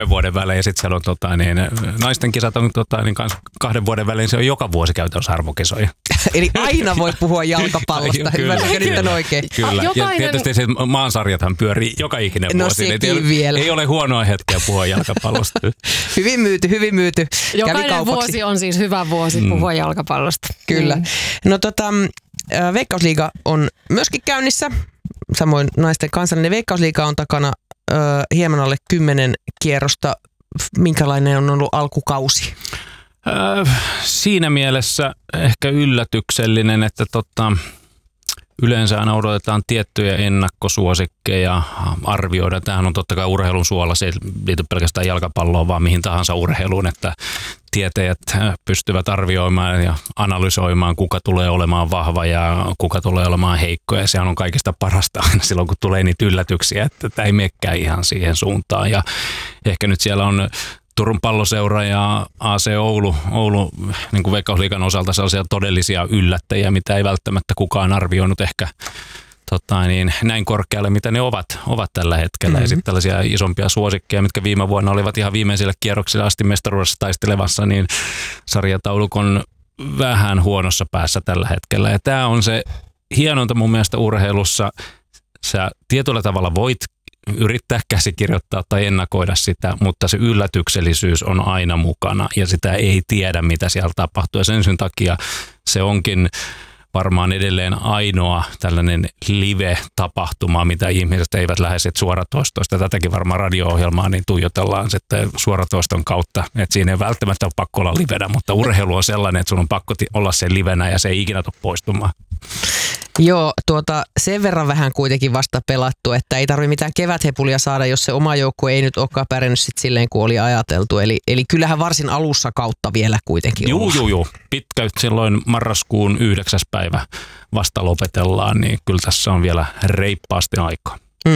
vuoden välein ja sitten siellä on naisten kisat on kans 2 vuoden välein, se on joka vuosi käytännössä arvokisoja. Eli aina voi puhua jalkapallosta, ymmärrätkö nyt on oikein? Kyllä, ja tietysti se maansarjathan pyörii joka ikinen vuosi. Ei ole huonoa hetkeä puhua jalkapallosta. Hyvin myyty. Jokainen vuosi on siis hyvä vuosi puhua jalkapallosta. Kyllä. No Veikkausliiga on myöskin käynnissä. Samoin naisten kansallinen Veikkausliiga on takana hieman alle 10 kierrosta. Minkälainen on ollut alkukausi? Siinä mielessä ehkä yllätyksellinen, että yleensä aina odotetaan tiettyjä ennakkosuosikkeja arvioida. Tämähän on totta kai urheilun suola, se ei liity pelkästään jalkapalloon, vaan mihin tahansa urheiluun, että tietäjät pystyvät arvioimaan ja analysoimaan, kuka tulee olemaan vahva ja kuka tulee olemaan heikko. Ja sehän on kaikista parasta aina silloin, kun tulee niitä yllätyksiä, että tämä ei menekään ihan siihen suuntaan. Ja ehkä nyt siellä on Turun Palloseura ja AC Oulu niin kuin Veikkausliigan osalta sellaisia todellisia yllättäjiä, mitä ei välttämättä kukaan arvioinut ehkä näin korkealle, mitä ne ovat tällä hetkellä. Ja sitten tällaisia isompia suosikkeja, mitkä viime vuonna olivat ihan viimeisille kierroksille asti mestaruudessa taistelevassa, niin sarjatauluk on vähän huonossa päässä tällä hetkellä. Ja tämä on se hienointa mun mielestä urheilussa. Sä tietyllä tavalla voit yrittää käsikirjoittaa tai ennakoida sitä, mutta se yllätyksellisyys on aina mukana ja sitä ei tiedä, mitä siellä tapahtuu. Ja sen takia se onkin varmaan edelleen ainoa tällainen live-tapahtuma, mitä ihmiset eivät lähde suoratoistoista. Tätäkin varmaan radio-ohjelmaa niin tuijotellaan sitten suoratoiston kautta, että siinä ei välttämättä ole pakko olla livenä, mutta urheilu on sellainen, että sun on pakko olla sen livenä ja se ei ikinä tule poistumaan. Joo, sen verran vähän kuitenkin vasta pelattu, että ei tarvitse mitään keväthepulia saada, jos se oma joukkue ei nyt olekaan pärjännyt silleen, kuin oli ajateltu. Eli kyllähän varsin alussa kautta vielä kuitenkin Joo. Pitkä silloin marraskuun 9. päivä vasta lopetellaan, niin kyllä tässä on vielä reippaasti aikaa.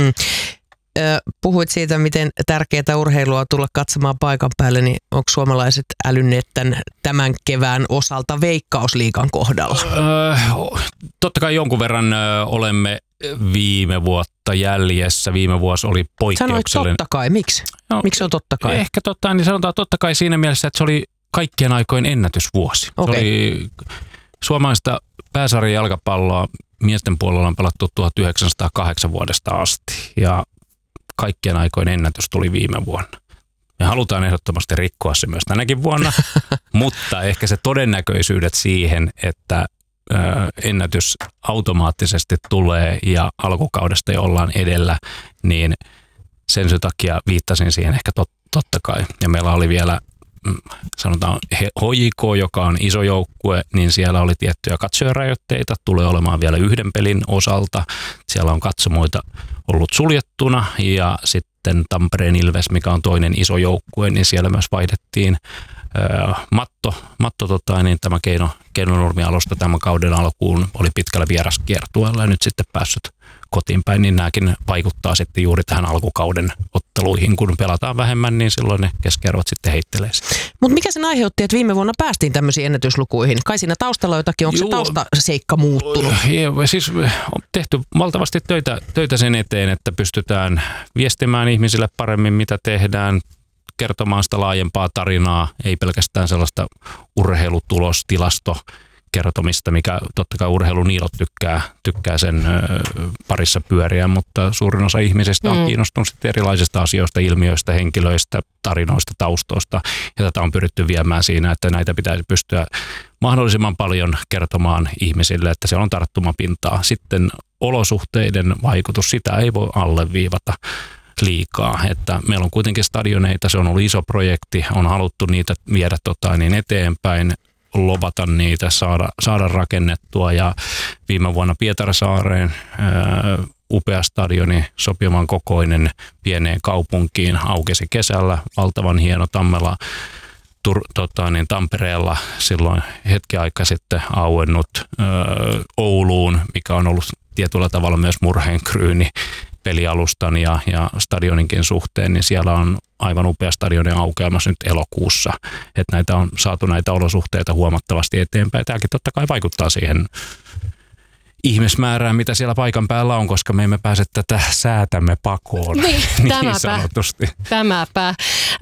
Puhuit siitä, miten tärkeää urheilua tulla katsomaan paikan päälle, niin onko suomalaiset älynneet tämän kevään osalta Veikkausliigan kohdalla? Totta kai jonkun verran olemme viime vuotta jäljessä. Viime vuosi oli poikkeuksellinen. Sanoit totta kai. Miksi? No, miksi on totta kai? Ehkä niin sanotaan totta kai siinä mielessä, että se oli kaikkien aikojen ennätysvuosi. Okay. Se oli suomalaista pääsarjan jalkapalloa miesten puolella on pelattu 1908 vuodesta asti ja kaikkien aikojen ennätys tuli viime vuonna. Me halutaan ehdottomasti rikkoa se myös tänäkin vuonna, mutta ehkä se todennäköisyydet siihen, että ennätys automaattisesti tulee ja alkukaudesta jo ollaan edellä, niin sen takia viittasin siihen ehkä totta kai. Ja meillä oli vielä sanotaan HJK, joka on iso joukkue, niin siellä oli tiettyjä katsojarajoitteita, tulee olemaan vielä 1 pelin osalta. Siellä on katsomoita ollut suljettuna ja sitten Tampereen Ilves, mikä on toinen iso joukkue, niin siellä myös vaihdettiin tämä Keinonurmi-alusta tämän kauden alkuun oli pitkällä vieraskiertueella ja nyt sitten päässyt kotiin päin, niin nämäkin vaikuttaa sitten juuri tähän alkukauden otteluihin. Kun pelataan vähemmän, niin silloin ne keskiarvot sitten heittelee. Mutta mikä sen aiheutti, että viime vuonna päästiin tämmöisiin ennätyslukuihin? Kai siinä taustalla jotakin, onko se taustaseikka muuttunut? Siis on tehty valtavasti töitä sen eteen, että pystytään viestimään ihmisille paremmin, mitä tehdään, kertomaan sitä laajempaa tarinaa, ei pelkästään sellaista urheilutulostilasto kertomista, mikä totta kai urheiluniilot tykkää sen parissa pyöriä, mutta suurin osa ihmisistä on kiinnostunut sitten erilaisista asioista, ilmiöistä, henkilöistä, tarinoista, taustoista. Ja tätä on pyritty viemään siinä, että näitä pitäisi pystyä mahdollisimman paljon kertomaan ihmisille, että siellä on tarttumapintaa. Sitten olosuhteiden vaikutus, sitä ei voi alleviivata liikaa, että meillä on kuitenkin stadioneita, se on ollut iso projekti, on haluttu niitä viedä eteenpäin, lobata niitä, saada rakennettua ja viime vuonna Pietarsaareen upea stadioni, sopivan kokoinen pieneen kaupunkiin, aukesi kesällä, valtavan hieno Tammela Tampereella silloin hetki aika sitten auennut Ouluun, mikä on ollut tietyllä tavalla myös murheenkryyni pelialustan ja stadioninkin suhteen, niin siellä on aivan upea stadioni aukeamassa nyt elokuussa. Että näitä on saatu näitä olosuhteita huomattavasti eteenpäin. Tämäkin totta kai vaikuttaa siihen ihmismäärään, mitä siellä paikan päällä on, koska me emme pääse tätä säätämme pakoon niin sanotusti. Tämäpä.